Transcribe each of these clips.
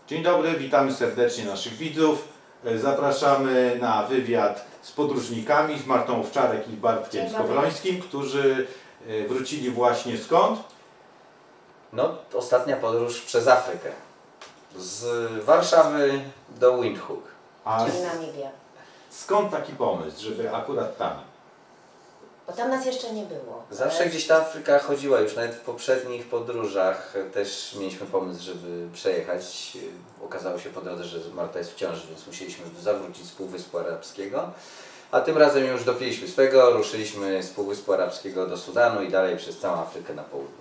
Dzień dobry, witamy serdecznie naszych widzów. Zapraszamy na wywiad z podróżnikami, z Martą Owczarek i Bartkiem Skowrońskim, którzy wrócili właśnie skąd? No, ostatnia podróż przez Afrykę. Z Warszawy do Windhoek. Czyli Namibia. Skąd taki pomysł, żeby akurat tam? Bo tam nas jeszcze nie było. Zawsze gdzieś ta Afryka chodziła, już nawet w poprzednich podróżach też mieliśmy pomysł, żeby przejechać. Okazało się po drodze, że Marta jest w ciąży, więc musieliśmy zawrócić z Półwyspu Arabskiego. A tym razem już dopiliśmy swego, ruszyliśmy z Półwyspu Arabskiego do Sudanu i dalej przez całą Afrykę na południe.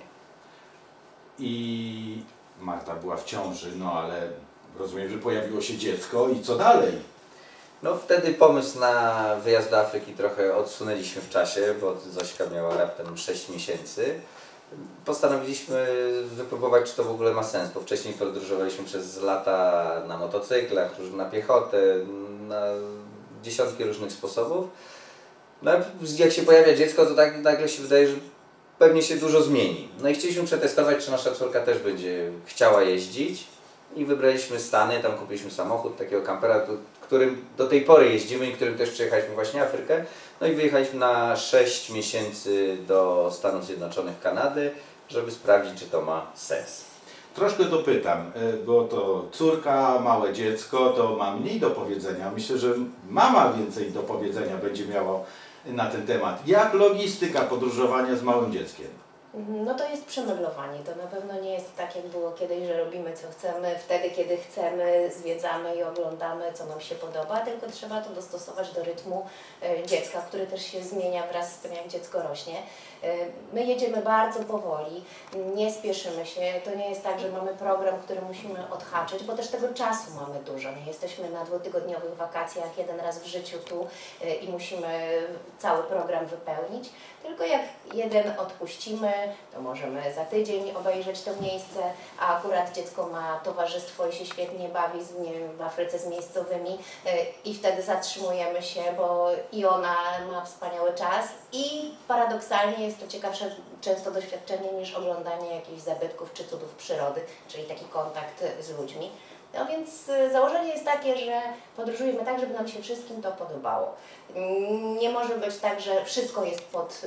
I Marta była w ciąży, no ale rozumiem, że pojawiło się dziecko i co dalej? No wtedy pomysł na wyjazd do Afryki trochę odsunęliśmy w czasie, bo Zośka miała raptem 6 miesięcy. Postanowiliśmy wypróbować, czy to w ogóle ma sens, bo wcześniej podróżowaliśmy przez lata na motocyklach, na piechotę, na dziesiątki różnych sposobów. No jak się pojawia dziecko, to tak nagle się wydaje, że pewnie się dużo zmieni. No i chcieliśmy przetestować, czy nasza córka też będzie chciała jeździć. I wybraliśmy Stany, tam kupiliśmy samochód, takiego kampera, którym do tej pory jeździmy i którym też przejechaliśmy właśnie Afrykę. No i wyjechaliśmy na 6 miesięcy do Stanów Zjednoczonych, Kanady, żeby sprawdzić, czy to ma sens. Troszkę dopytam, bo to córka, małe dziecko, to ma mniej do powiedzenia. Myślę, że mama więcej do powiedzenia będzie miała na ten temat. Jak logistyka podróżowania z małym dzieckiem? No to jest przemeblowanie. To na pewno nie jest tak, jak było kiedyś, że robimy co chcemy, wtedy kiedy chcemy, zwiedzamy i oglądamy, co nam się podoba, tylko trzeba to dostosować do rytmu dziecka, który też się zmienia wraz z tym, jak dziecko rośnie. My jedziemy bardzo powoli, nie spieszymy się. To nie jest tak, że mamy program, który musimy odhaczyć, bo też tego czasu mamy dużo. Nie jesteśmy na 2-tygodniowych wakacjach, jeden raz w życiu tu i musimy cały program wypełnić. Tylko jak jeden odpuścimy, to możemy za tydzień obejrzeć to miejsce, a akurat dziecko ma towarzystwo i się świetnie bawi w Afryce z miejscowymi i wtedy zatrzymujemy się, bo i ona ma wspaniały czas i paradoksalnie jest to ciekawsze często doświadczenie niż oglądanie jakichś zabytków czy cudów przyrody, czyli taki kontakt z ludźmi. No więc założenie jest takie, że podróżujemy tak, żeby nam się wszystkim to podobało. Nie może być tak, że wszystko jest pod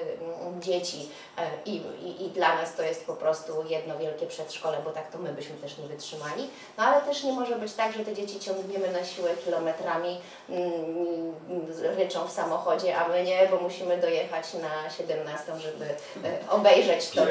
dzieci i dla nas to jest po prostu jedno wielkie przedszkole, bo tak to my byśmy też nie wytrzymali. No ale też nie może być tak, że te dzieci ciągniemy na siłę kilometrami, ryczą w samochodzie, a my nie, bo musimy dojechać na 17, żeby obejrzeć to.